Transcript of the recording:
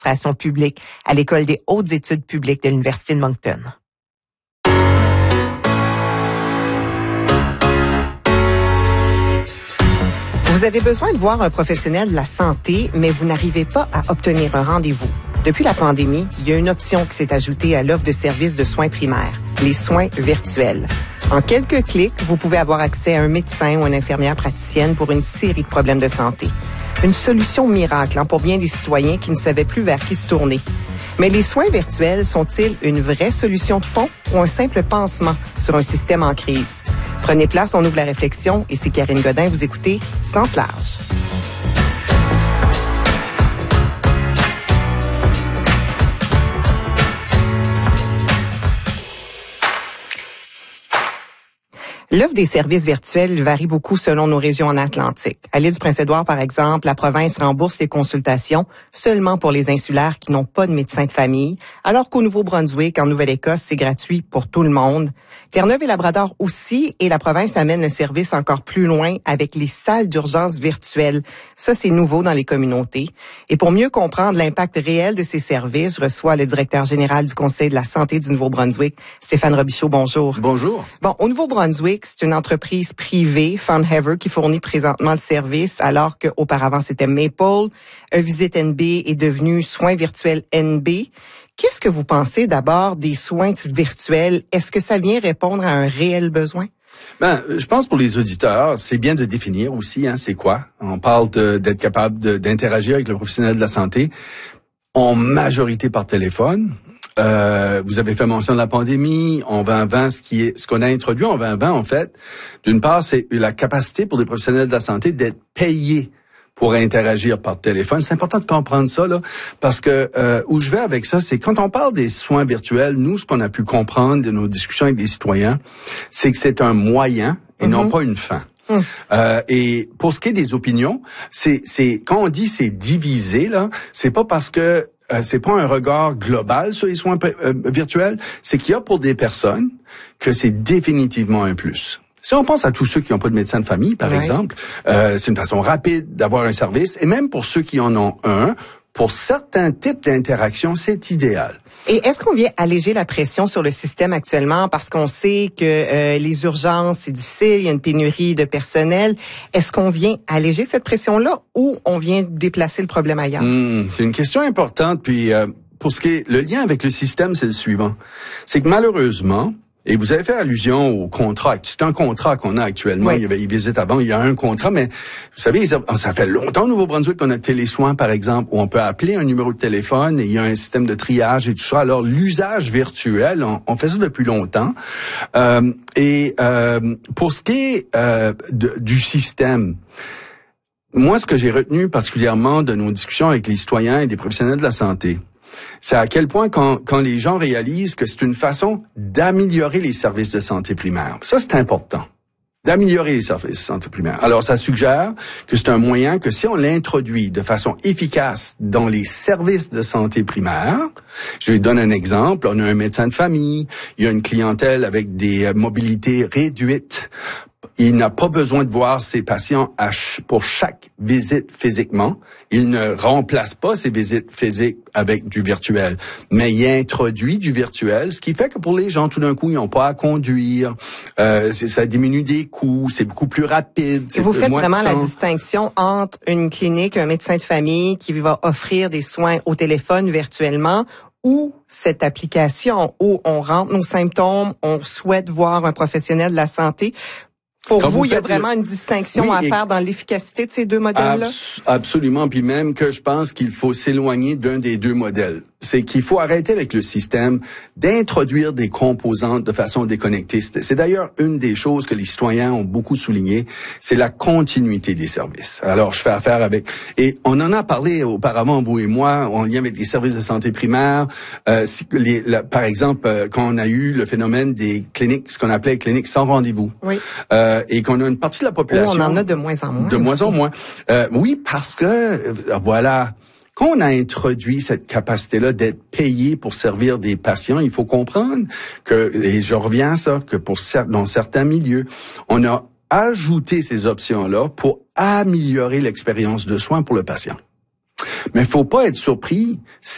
administration publique à l'École des hautes études publiques de l'Université de Moncton. Vous avez besoin de voir un professionnel de la santé, mais vous n'arrivez pas à obtenir un rendez-vous. Depuis la pandémie, il y a une option qui s'est ajoutée à l'offre de services de soins primaires, les soins virtuels. En quelques clics, vous pouvez avoir accès à un médecin ou une infirmière praticienne pour une série de problèmes de santé. Une solution miracle pour bien des citoyens qui ne savaient plus vers qui se tourner. Mais les soins virtuels sont-ils une vraie solution de fond ou un simple pansement sur un système en crise? Prenez place, on ouvre la réflexion et c'est Karine Godin, vous écoutez Sens large. L'offre des services virtuels varie beaucoup selon nos régions en Atlantique. À l'île du Prince-Édouard, par exemple, la province rembourse les consultations seulement pour les insulaires qui n'ont pas de médecin de famille, alors qu'au Nouveau-Brunswick, en Nouvelle-Écosse, c'est gratuit pour tout le monde. Terre-Neuve et Labrador aussi, et la province amène le service encore plus loin avec les salles d'urgence virtuelles. Ça, c'est nouveau dans les communautés. Et pour mieux comprendre l'impact réel de ces services, je reçois le directeur général du Conseil de la santé du Nouveau-Brunswick, Stéphane Robichaud. Bonjour. Bonjour. Bon, au Nouveau-Brunswick, c'est une entreprise privée, Funhaver, qui fournit présentement le service, alors qu'auparavant, c'était Maple. Un Visite NB est devenu Soins virtuels NB. Qu'est-ce que vous pensez d'abord des soins virtuels? Est-ce que ça vient répondre à un réel besoin? Je pense pour les auditeurs, c'est bien de définir aussi, c'est quoi. On parle d'être capable d'interagir avec le professionnel de la santé, en majorité par téléphone. Vous avez fait mention de la pandémie, en 2020, ce qu'on a introduit en 2020, en fait, d'une part, c'est la capacité pour les professionnels de la santé d'être payés pour interagir par téléphone. C'est important de comprendre ça, là, parce que où je vais avec ça, c'est quand on parle des soins virtuels, nous, ce qu'on a pu comprendre de nos discussions avec les citoyens, c'est que c'est un moyen et non pas une fin. Et pour ce qui est des opinions, c'est quand on dit c'est divisé, là, c'est pas parce que c'est pas un regard global sur les soins virtuels, c'est qu'il y a pour des personnes que c'est définitivement un plus. Si on pense à tous ceux qui n'ont pas de médecin de famille, par exemple, c'est une façon rapide d'avoir un service, et même pour ceux qui en ont un, pour certains types d'interactions, c'est idéal. Et est-ce qu'on vient alléger la pression sur le système actuellement parce qu'on sait que les urgences, c'est difficile, il y a une pénurie de personnel. Est-ce qu'on vient alléger cette pression-là ou on vient déplacer le problème ailleurs? C'est une question importante. Puis pour ce qui est le lien avec le système, c'est le suivant. C'est que malheureusement, et vous avez fait allusion au contrat. C'est un contrat qu'on a actuellement. Oui. Il y avait Visite avant, il y a un contrat, mais vous savez, ça fait longtemps au Nouveau-Brunswick qu'on a Télésoins, par exemple, où on peut appeler un numéro de téléphone et il y a un système de triage et tout ça. Alors, l'usage virtuel, on fait ça depuis longtemps. Pour ce qui est du système, moi, ce que j'ai retenu particulièrement de nos discussions avec les citoyens et des professionnels de la santé, c'est à quel point quand les gens réalisent que c'est une façon d'améliorer les services de santé primaire. Ça, c'est important. D'améliorer les services de santé primaire. Alors, ça suggère que c'est un moyen que si on l'introduit de façon efficace dans les services de santé primaire, je vais donner un exemple. On a un médecin de famille, il y a une clientèle avec des mobilités réduites. Il n'a pas besoin de voir ses patients pour chaque visite physiquement. Il ne remplace pas ses visites physiques avec du virtuel, mais il introduit du virtuel, ce qui fait que pour les gens, tout d'un coup, ils n'ont pas à conduire. Ça diminue des coûts, c'est beaucoup plus rapide. Vous faites vraiment la distinction entre une clinique, un médecin de famille qui va offrir des soins au téléphone virtuellement ou cette application où on rentre nos symptômes, on souhaite voir un professionnel de la santé. Pour vous, il y a vraiment une distinction à faire dans l'efficacité de ces deux modèles-là? Absolument. Puis même que je pense qu'il faut s'éloigner d'un des deux modèles. C'est qu'il faut arrêter avec le système d'introduire des composantes de façon déconnectée. C'est d'ailleurs une des choses que les citoyens ont beaucoup souligné, c'est la continuité des services. Alors, je fais affaire avec... Et on en a parlé auparavant, vous et moi, en lien avec les services de santé primaire. Par exemple, quand on a eu le phénomène des cliniques, ce qu'on appelait cliniques sans rendez-vous. Oui. Et qu'on a une partie de la population... on en a de moins en moins. De moins en moins. Oui, parce que, voilà... Quand on a introduit cette capacité-là d'être payé pour servir des patients, il faut comprendre que, et je reviens à ça, que dans certains milieux, on a ajouté ces options-là pour améliorer l'expérience de soins pour le patient. Mais il faut pas être surpris